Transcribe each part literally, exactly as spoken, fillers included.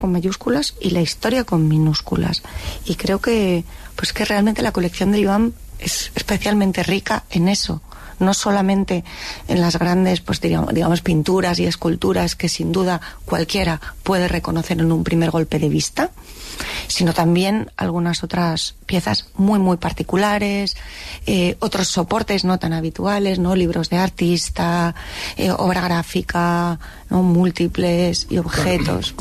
con mayúsculas y la historia con minúsculas. Y creo que, pues que realmente la colección del IBAM es especialmente rica en eso. No solamente en las grandes, pues digamos, digamos, pinturas y esculturas que sin duda cualquiera puede reconocer en un primer golpe de vista, sino también algunas otras piezas muy, muy particulares, eh, otros soportes no tan habituales, ¿no? Libros de artista, eh, obra gráfica, ¿no? Múltiples y objetos.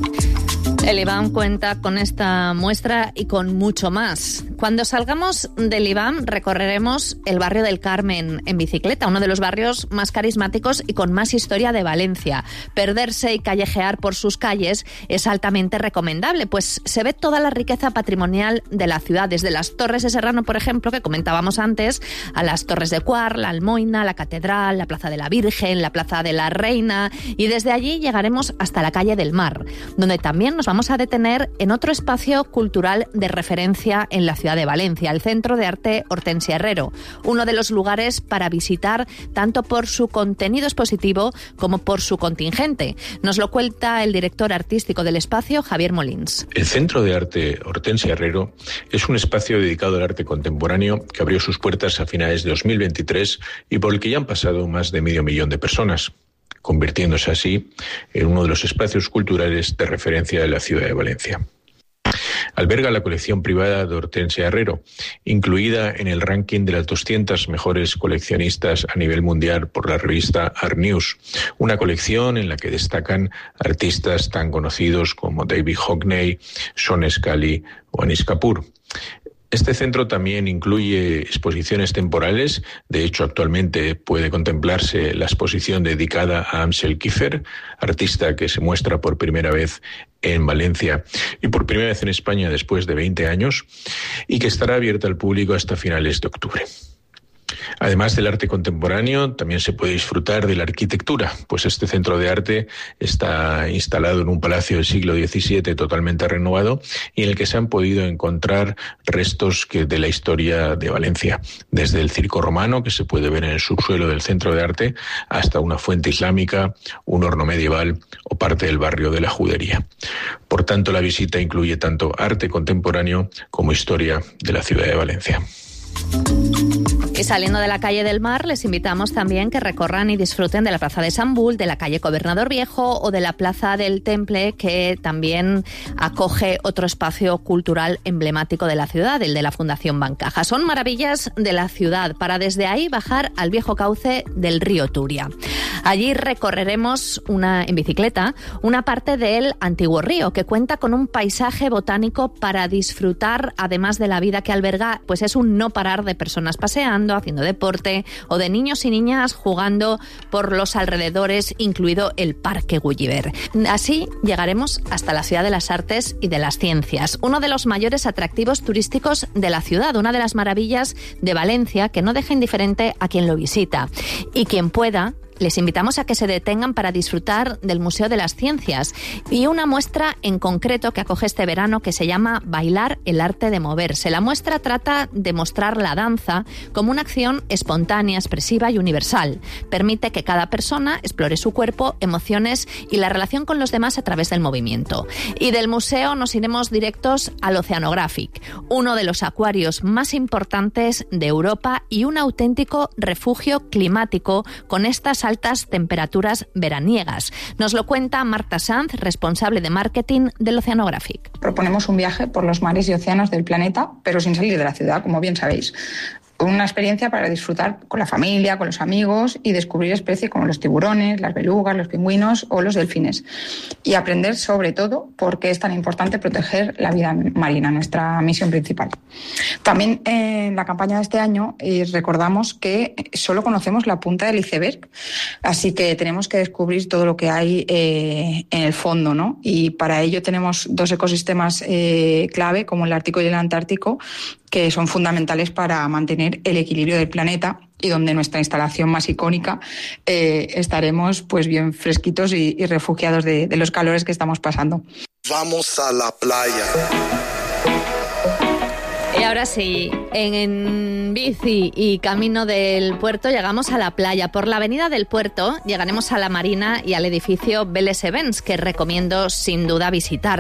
El IBAM cuenta con esta muestra y con mucho más. Cuando salgamos del IBAM recorreremos el barrio del Carmen en bicicleta, uno de los barrios más carismáticos y con más historia de Valencia. Perderse y callejear por sus calles es altamente recomendable, pues se ve toda la riqueza patrimonial de la ciudad, desde las Torres de Serrano, por ejemplo, que comentábamos antes, a las Torres de Cuart, la Almoina, la Catedral, la Plaza de la Virgen, la Plaza de la Reina, y desde allí llegaremos hasta la Calle del Mar, donde también nos vamos a detener en otro espacio cultural de referencia en la ciudad de Valencia, el Centro de Arte Hortensia Herrero, uno de los lugares para visitar tanto por su contenido expositivo como por su contingente. Nos lo cuenta el director artístico del espacio, Javier Molins. El Centro de Arte Hortensia Herrero es un espacio dedicado al arte contemporáneo que abrió sus puertas a finales de dos mil veintitrés y por el que ya han pasado más de medio millón de personas, convirtiéndose así en uno de los espacios culturales de referencia de la ciudad de Valencia. Alberga la colección privada de Hortensia Herrero, incluida en el ranking de las doscientas mejores coleccionistas a nivel mundial por la revista Art News, una colección en la que destacan artistas tan conocidos como David Hockney, Sean Scully o Anish Kapoor. Este centro también incluye exposiciones temporales. De hecho, actualmente puede contemplarse la exposición dedicada a Amsel Kiefer, artista que se muestra por primera vez en Valencia y por primera vez en España después de veinte años, y que estará abierta al público hasta finales de octubre. Además del arte contemporáneo, también se puede disfrutar de la arquitectura, pues este centro de arte está instalado en un palacio del siglo diecisiete totalmente renovado y en el que se han podido encontrar restos que de la historia de Valencia, desde el circo romano, que se puede ver en el subsuelo del centro de arte, hasta una fuente islámica, un horno medieval o parte del barrio de la Judería. Por tanto, la visita incluye tanto arte contemporáneo como historia de la ciudad de Valencia. Y saliendo de la Calle del Mar, les invitamos también que recorran y disfruten de la Plaza de Sant Bull, de la Calle Gobernador Viejo o de la Plaza del Temple, que también acoge otro espacio cultural emblemático de la ciudad, el de la Fundación Bancaja. Son maravillas de la ciudad, para desde ahí bajar al viejo cauce del río Turia. Allí recorreremos una, en bicicleta una parte del antiguo río, que cuenta con un paisaje botánico para disfrutar, además de la vida que alberga, pues es un no parar de personas paseando, haciendo deporte, o de niños y niñas jugando por los alrededores, incluido el Parque Gulliver. Así llegaremos hasta la Ciudad de las Artes y de las Ciencias, uno de los mayores atractivos turísticos de la ciudad, una de las maravillas de Valencia que no deja indiferente a quien lo visita. Y quien pueda, les invitamos a que se detengan para disfrutar del Museo de las Ciencias y una muestra en concreto que acoge este verano que se llama Bailar el arte de moverse. La muestra trata de mostrar la danza como una acción espontánea, expresiva y universal. Permite que cada persona explore su cuerpo, emociones y la relación con los demás a través del movimiento. Y del museo nos iremos directos al Oceanographic, uno de los acuarios más importantes de Europa y un auténtico refugio climático con estas altas temperaturas veraniegas. Nos lo cuenta Marta Sanz, responsable de marketing del Oceanographic. Proponemos un viaje por los mares y océanos del planeta, pero sin salir de la ciudad, como bien sabéis. Una experiencia para disfrutar con la familia, con los amigos y descubrir especies como los tiburones, las belugas, los pingüinos o los delfines. Y aprender sobre todo por qué es tan importante proteger la vida marina, nuestra misión principal. También eh, en la campaña de este año eh, recordamos que solo conocemos la punta del iceberg, así que tenemos que descubrir todo lo que hay eh, en el fondo, ¿no? Y para ello tenemos dos ecosistemas eh, clave, como el Ártico y el Antártico, que son fundamentales para mantener el equilibrio del planeta y donde nuestra instalación más icónica eh, estaremos pues bien fresquitos y, y refugiados de, de los calores que estamos pasando. Vamos a la playa. Y ahora sí, en, en bici y camino del puerto llegamos a la playa. Por la avenida del puerto llegaremos a la marina y al edificio Vélez Events, que recomiendo sin duda visitar.